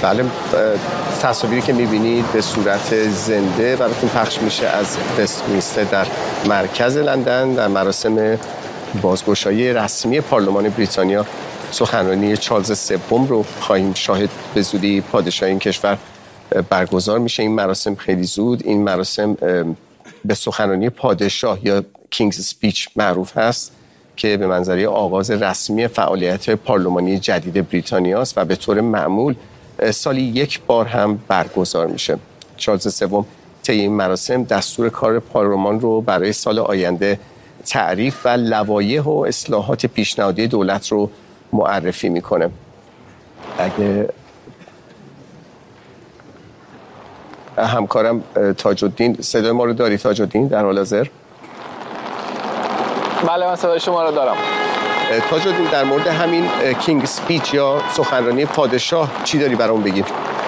بله، تصاویری که می‌بینید به صورت زنده براتون پخش میشه از وستمینستر در مرکز لندن در مراسم بازگشایی رسمی پارلمان بریتانیا. سخنرانی چارلز سوم رو خواهیم شاهد به زودی. پادشاه این کشور برگزار میشه. این مراسم خیلی زود، این مراسم به سخنرانی پادشاه یا کینگز اسپیچ معروف هست که به منظره آغاز رسمی فعالیت پارلمانی جدید بریتانیا است و به طور معمول سالی یک بار هم برگزار میشه. چارلز سوم طی این مراسم دستور کار پارلمان رو برای سال آینده تعریف و لوایح و اصلاحات پیشنهادی دولت رو معرفی میکنه. اگه همکارم تاج الدین، صدای ما رو داری تاج الدین در حال حاضر؟ بله، من صدای شما رو دارم. تاج الدین، در مورد همین کینگ اسپیچ یا سخنرانی پادشاه چی داری برام بگی؟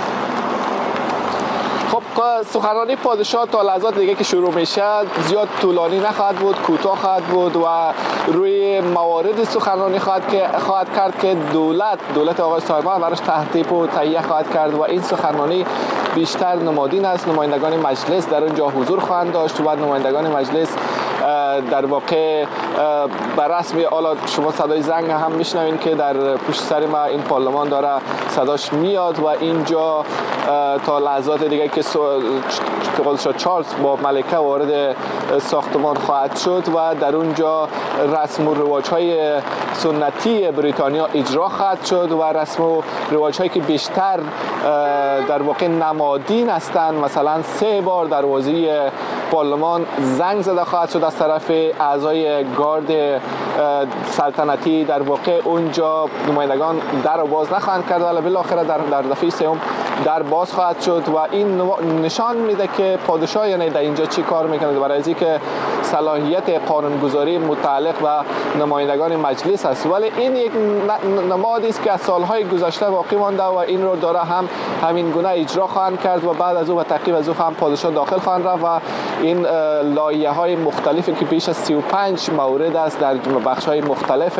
سخنرانی پادشاه تا لحظات دیگه که شروع میشه زیاد طولانی نخواهد بود، کوتاه خواهد بود و روی موارد سخنرانی خواهد کرد که دولت آقای استارمر براش ترتیب و تهیه خواهد کرد و این سخنرانی بیشتر نمادین است. نمایندگان مجلس در اونجا حضور خواهند داشت و نمایندگان مجلس در واقع بر رسم حالا شما صدای زنگ هم میشنوین که در پشت سر ما این پارلمان داره صداش میاد و اینجا تا لحظات دیگه که پادشاه چارلز با ملکه وارد ساختمان خواهد شد و در اونجا رسم و رواج‌های سنتی بریتانیا اجرا خواهد شد و رسم و رواج‌هایی که بیشتر در واقع نمادین هستند. مثلا 3 بار دروازه پارلمان زنگ زده خواهد شد از طرف اعضای گارد سلطنتی. در واقع اونجا نمایندگان در رو باز نخواهند کرد ولی بالاخره در دفعه سوم در باز خواهد شد و این نشان میده که پادشاه یعنی در اینجا چی کار میکنه، برای اینکه صلاحیت قانونگذاری متعلق به نمایندگان مجلس است. ولی این یک نمادی است که از سالهای گذشته باقی مانده و این رو داره همین گونه اجرا خواهند کرد و بعد از او و تعقیب از او هم پادشاه داخل خواهند رفت و این لایحه‌های مختلفی که بیش از 35 مورد است در بخش‌های مختلف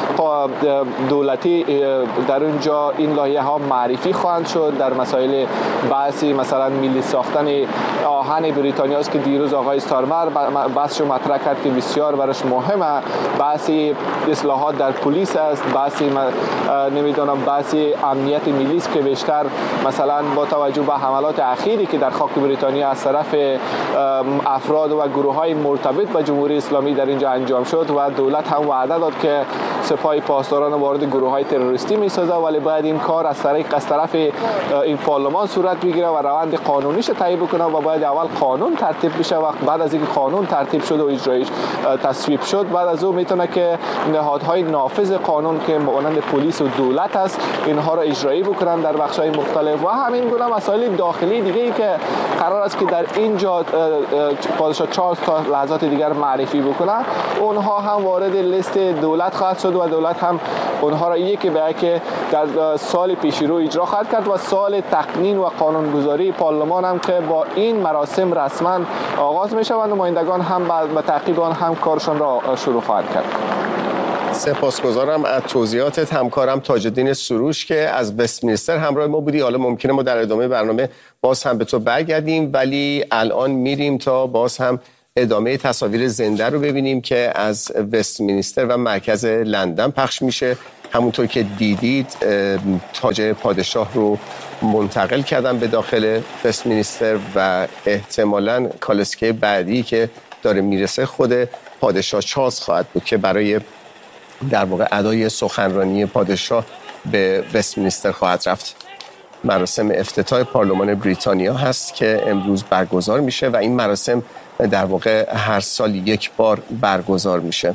دولتی در اونجا این لایحه‌ها معرفی خواهند شد. در مسائل بحثی مثلا ملی ساختن آهن بریتانیا است که دیروز آقای استارمر بحثش رو مطرح کرد که بسیار براش مهمه. بحثی اصلاحات در پلیس است، بحثی نمیدونم بحثی امنیت ملی است که بیشتر مثلا با توجه به حملات اخیری که در خاک بریتانیا از طرف افراد و گروه‌های مرتبط با جمهوری اسلامی در اینجا انجام شد و دولت هم وعده داد که سپاه پاسداران وارد گروه‌های تروریستی می‌سازه، ولی باید این کار از طرف این پارلمان صورت بگیره و روند قانونیش طی بکنه و باید اول قانون ترتیب بشه و بعد از اینکه قانون ترتیب شد و اجرایش تصویب شد بعد از اون میتونه که نهادهای نافذ قانون که مانند پلیس و دولت است اینها را اجرایی بکنن در بخش‌های مختلف و همین گونه مسائل داخلی دیگه‌ای که قرار است که در اینجا پادشاه چارلز تا لحظات دیگر معرفی بکنه اونها هم وارد لیست دولت خواهد شد و دولت هم اونها را یکی به یکی در سال پیش رو اجرا خواهد کرد و سال تقنین و قانونگذاری پارلمان هم که با این مراسم رسما آغاز میشه و نمایندگان هم به تعقیب آن هم کارشون را شروع خواهند کرد. سپاسگزارم از توضیحاتت همکارم تاج الدین سروش که از وستمینستر همراه ما بودی. حالا ممکنه ما در ادامه برنامه باز هم به تو برگردیم ولی الان میریم تا باز هم ادامه تصاویر زنده رو ببینیم که از وستمینستر و مرکز لندن پخش میشه. همونطور که دیدید تاج پادشاه رو منتقل کردن به داخل وستمینستر و احتمالاً کالسکه بعدی که داره میرسه خود پادشاه چارلز خواهد بود که برای در واقع ادای سخنرانی پادشاه به وستمینستر خواهد رفت. مراسم افتتاح پارلمان بریتانیا هست که امروز برگزار میشه و این مراسم در واقع هر سال یک بار برگزار میشه.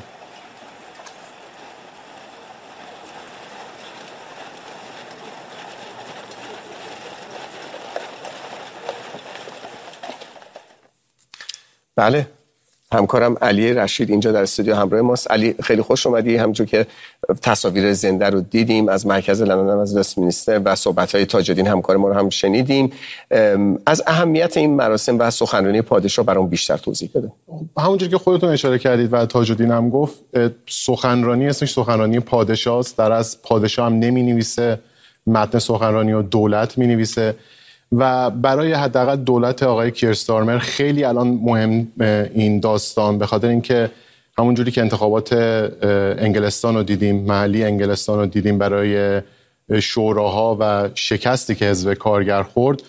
بله، همکارم علی رشید اینجا در استودیو همراه ماست. علی خیلی خوش اومدی. همونجور که تصاویر زنده رو دیدیم از مرکز لندن از وستمینستر و صحبت‌های تاج الدین همکار ما رو هم شنیدیم. از اهمیت این مراسم و سخنرانی پادشاه برام بیشتر توضیح بده. همونجور که خودتون اشاره کردید و تاج الدین هم گفت سخنرانی اسمش سخنرانی پادشاه است. در از پادشاه هم نمی‌نویسه متن سخنرانی و دولت می‌نویسه و برای حداقل دولت آقای کیر استارمر خیلی الان مهم این داستان، به خاطر اینکه همونجوری که انتخابات انگلستان رو دیدیم، محلی انگلستان رو دیدیم برای شوراها و شکستی که حزب کارگر خورد،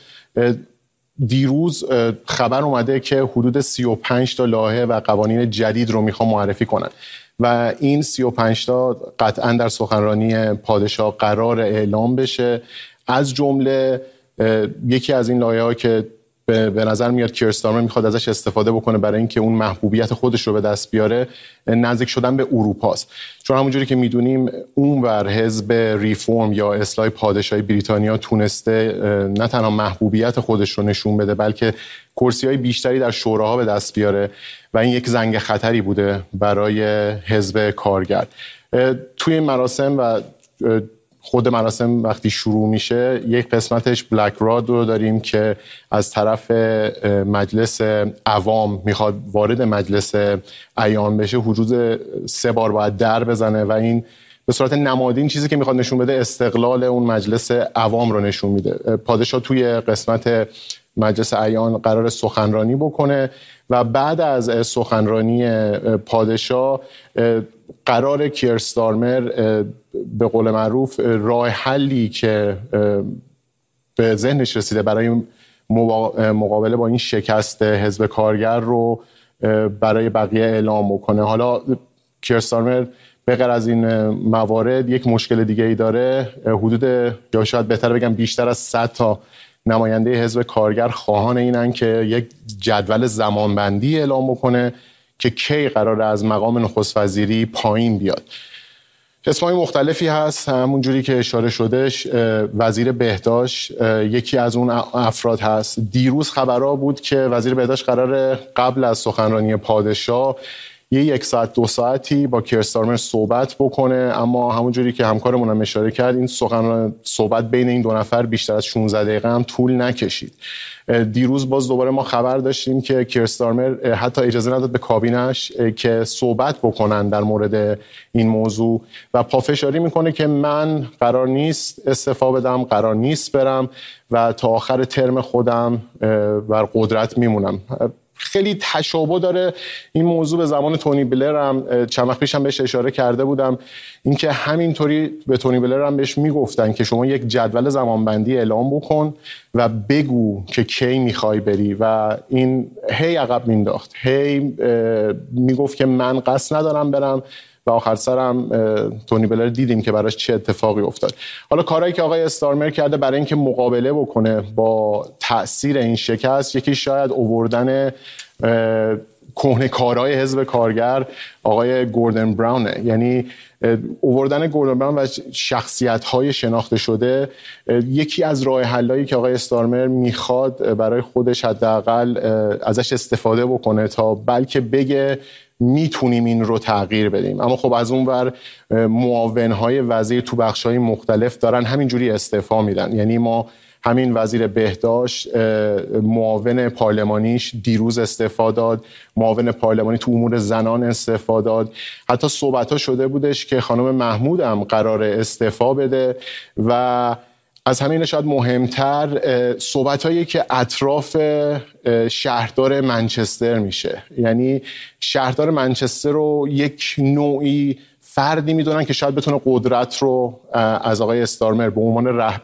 دیروز خبر اومده که حدود 35 تا لایحه و قوانین جدید رو میخوان معرفی کنن و این 35 تا قطعا در سخنرانی پادشاه قرار اعلام بشه. از جمله یکی از این لایحه‌ها که به نظر میاد کیر استارمر میخواد ازش استفاده بکنه برای اینکه اون محبوبیت خودش رو به دست بیاره، نزدیک شدن به اروپاست. چون همونجوری که میدونیم اونور حزب ریفورم یا اصلاح پادشاهی بریتانیا تونسته نه تنها محبوبیت خودش رو نشون بده بلکه کرسی‌های بیشتری در شوراها به دست بیاره و این یک زنگ خطری بوده برای حزب کارگر. توی این مراسم و خود مراسم وقتی شروع میشه یک قسمتش بلک راد رو داریم که از طرف مجلس عوام میخواد وارد مجلس اعیان بشه، حدود 3 بار باید در بزنه و این به صورت نمادین چیزی که میخواد نشون بده استقلال اون مجلس عوام رو نشون میده. پادشاه توی قسمت مجلس اعیان قرار سخنرانی بکنه و بعد از سخنرانی پادشاه قرار کیر استارمر به قول معروف راه حلی که به ذهنش رسیده برای مقابله با این شکست حزب کارگر رو برای بقیه اعلام بکنه. حالا کیر استارمر به غیر از این موارد یک مشکل دیگه ای داره. حدود یا شاید بهتر بگم بیشتر از 100 تا نماینده حزب کارگر خواهان اینن که یک جدول زمانبندی اعلام بکنه که کی قراره از مقام نخست وزیری پایین بیاد. اسمای مختلفی هست، همونجوری که اشاره شدش وزیر بهداشت یکی از اون افراد هست. دیروز خبرها بود که وزیر بهداشت قراره قبل از سخنرانی پادشاه 1 ساعت 2 ساعتی با کیر استارمر صحبت بکنه، اما همونجوری که همکارمون هم اشاره کرد این صحبت بین این 2 نفر بیشتر از 16 دقیقه هم طول نکشید. دیروز باز دوباره ما خبر داشتیم که کیر استارمر حتی اجازه نداد به کابینش که صحبت بکنن در مورد این موضوع و پافشاری میکنه که من قرار نیست استعفا بدم، قرار نیست برم و تا آخر ترم خودم بر قدرت میمونم. خیلی تشابه داره این موضوع به زمان تونی بلر هم چند وقت پیش هم بهش اشاره کرده بودم، اینکه همینطوری به تونی بلر هم بهش میگفتن که شما یک جدول زمانبندی اعلام بکن و بگو که کی میخوای بری و این هی عقب مینداخت، هی میگفت که من قصد ندارم برم و آخر سرم تونی بلر دیدیم که براش چه اتفاقی افتاد. حالا کارهایی که آقای استارمر کرده برای اینکه مقابله بکنه با تأثیر این شکست، یکی شاید آوردن کهنه‌کارهای حزب کارگر آقای گوردن براونه، یعنی آوردن گوردن براون و شخصیت‌های شناخته شده یکی از راه حلایی که آقای استارمر میخواد برای خودش حداقل ازش استفاده بکنه تا بلکه بگه میتونیم این رو تغییر بدیم. اما خب از اون ور معاونهای وزیر تو بخش‌های مختلف دارن همینجوری استعفا میدن. یعنی ما همین وزیر بهداشت معاون پارلمانیش دیروز استعفا داد، معاون پارلمانی تو امور زنان استعفا داد، حتی صحبت‌ها شده بودش که خانم محمود هم قراره استعفا بده و از همین شاید مهمتر صحبت‌هایی که اطراف شهردار منچستر میشه. یعنی شهردار منچستر رو یک نوعی فردی میدونن که شاید بتونه قدرت رو از آقای استارمر به عنوان